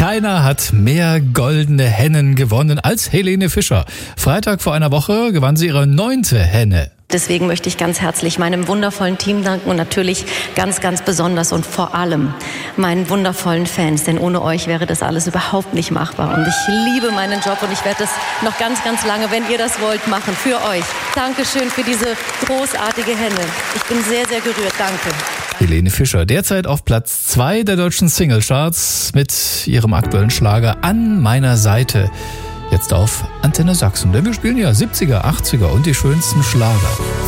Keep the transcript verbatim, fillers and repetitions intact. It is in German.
Keiner hat mehr goldene Hennen gewonnen als Helene Fischer. Freitag vor einer Woche gewann sie ihre neunte Henne. Deswegen möchte ich ganz herzlich meinem wundervollen Team danken und natürlich ganz, ganz besonders und vor allem meinen wundervollen Fans, denn ohne euch wäre das alles überhaupt nicht machbar. Und ich liebe meinen Job und ich werde das noch ganz, ganz lange, wenn ihr das wollt, machen für euch. Dankeschön für diese großartige Henne. Ich bin sehr, sehr gerührt. Danke. Helene Fischer, derzeit auf Platz zwei der deutschen Singlecharts mit ihrem aktuellen Schlager An meiner Seite. Jetzt auf Antenne Sachsen, denn wir spielen ja siebziger, achtziger und die schönsten Schlager.